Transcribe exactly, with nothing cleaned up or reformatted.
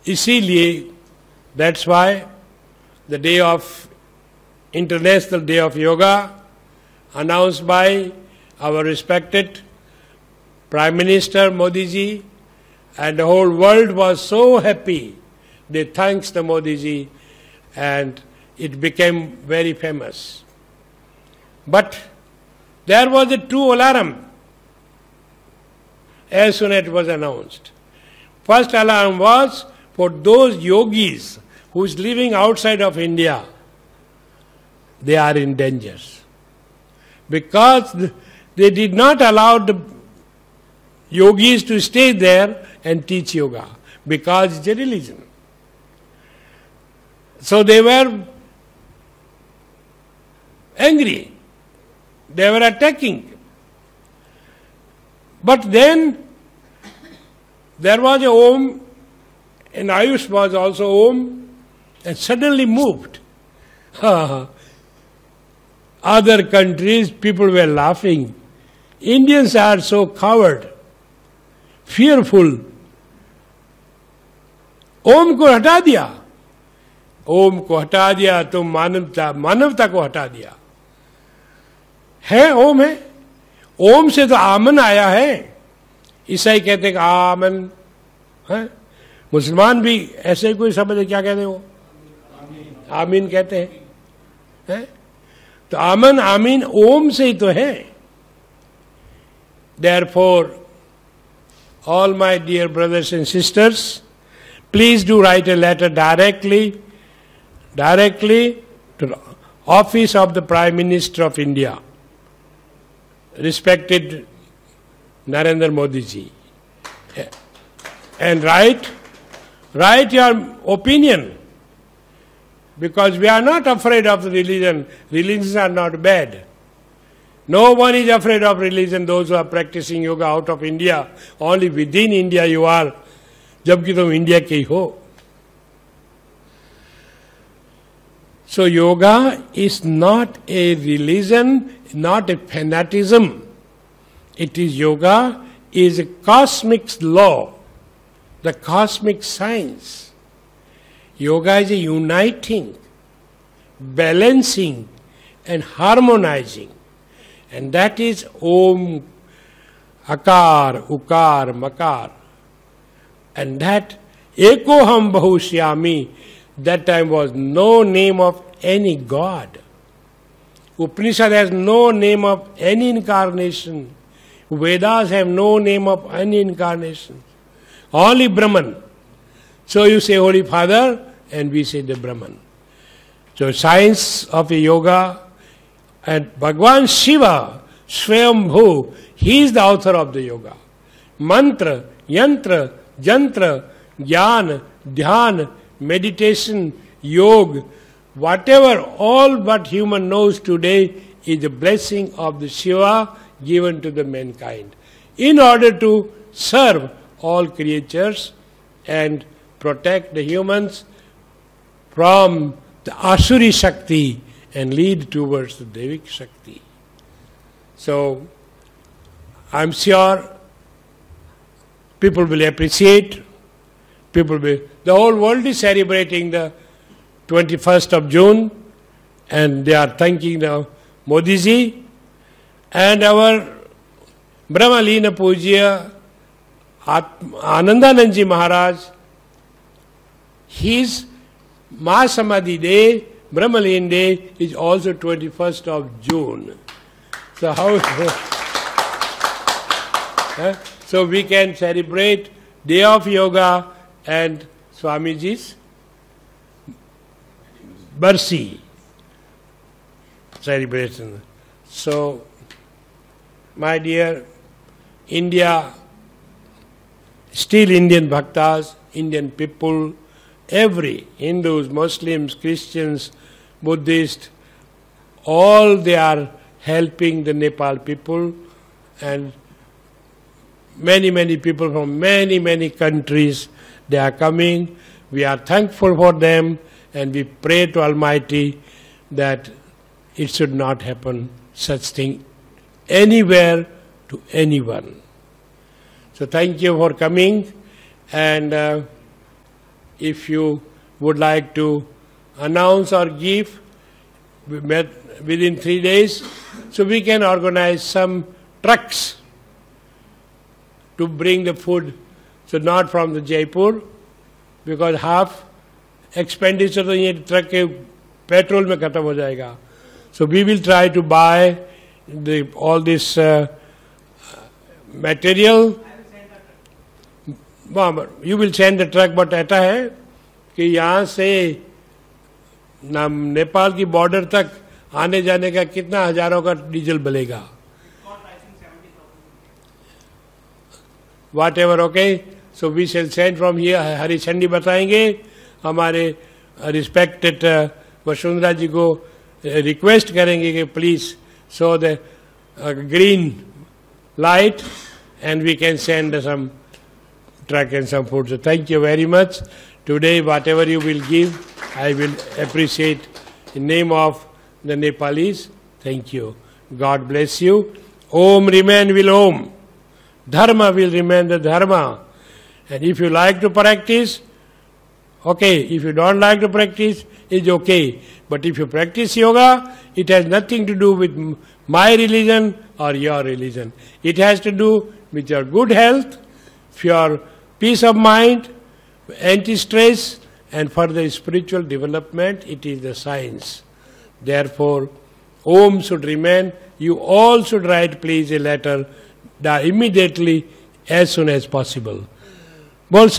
इसीलिए, that's why the day of International Day of Yoga, announced by our respected Prime Minister Modi ji, and the whole world was so happy. They thanked the Modi ji, and it became very famous. But there was a true alarm as soon as it was announced. First alarm was for those yogis who is living outside of India. They are in danger. Because they did not allow the yogis to stay there and teach yoga, because it's a religion. So they were angry. They were attacking. But then there was a Om, and Ayush was also Om, and suddenly moved. Other countries, people were laughing. Indians are so coward, fearful. ओम को हटा दिया, ओम को हटा दिया तो मानवता मानवता को हटा दिया। है ओम है, ओम से तो आमन आया है। ईसाई कहते हैं आमन है, मुसलमान भी ऐसे कोई समझे क्या कहते हैं वो, आमीन कहते हैं है? तो आमन आमीन ओम से ही तो है। Therefore, all my dear brothers and sisters, please do write a letter directly, directly to the office of the Prime Minister of India, respected Narendra Modi ji, and write, write your opinion, because we are not afraid of the religion. Religions are not bad. No one is afraid of religion, those who are practicing yoga out of India. Only within India you are, जबकि तुम India के ही हो. So yoga is not a religion, not a fanaticism. It is yoga is a cosmic law, the cosmic science. Yoga is a uniting, balancing and harmonizing. And that is Om, Akar, Ukar, Makar. And that Ekoham Bahushyami, that time was no name of any god. Upanishad has no name of any incarnation. Vedas have no name of any incarnation. Only Brahman. So you say Holy Father and we say the Brahman. So science of a yoga, and Bhagwan Shiva, Swayambhu, he is the author of the yoga. Mantra, yantra, jantra, jnana, dhyan, meditation, yoga, whatever, all what human knows today is the blessing of the Shiva given to the mankind in order to serve all creatures and protect the humans from the Asuri Shakti and lead towards the Devik Shakti. So, I'm sure people will appreciate, people will, the whole world is celebrating the twenty-first of June, and they are thanking the Modi ji and our Brahmalina Pujya Anandanand ji Maharaj. His Mahasamadhi Day, Brahmalin Day, is also twenty-first of June. So how? So we can celebrate Day of Yoga and Swamiji's Barsi celebration. So, my dear India, still Indian bhaktas, Indian people, every Hindus, Muslims, Christians, Buddhists, all they are helping the Nepal people, and many, many people from many, many countries, they are coming. We are thankful for them, and we pray to Almighty that it should not happen such thing anywhere to anyone. So thank you for coming, and uh, if you would like to announce or give within three days, so we can organize some trucks to bring the food. So not from the Jaipur, because half expenditure तो ये truck के petrol में खत्म हो जाएगा. So we will try to buy the, all this uh, material. You will send the truck, but ऐसा है कि यहाँ से ना नेपाल की बॉर्डर तक आने जाने का कितना हजारों का diesel बलेगा. Whatever, okay. So we shall send from here. हरीचंडी बताएंगे. हमारे रिस्पेक्टेड वसुंधरा जी को रिक्वेस्ट करेंगे कि please show the green light and we can send some truck and some food. So thank you very much. Today, whatever you will give, I will appreciate in name of the Nepalese. Thank you. God bless you. Om remain will Om. Dharma will remain the Dharma. And if you like to practice, okay. If you don't like to practice, it's okay. But if you practice yoga, it has nothing to do with my religion or your religion. It has to do with your good health, your peace of mind, anti-stress, and further spiritual development. It is the science. Therefore, Om should remain. You all should write, please, a letter immediately as soon as possible. Bol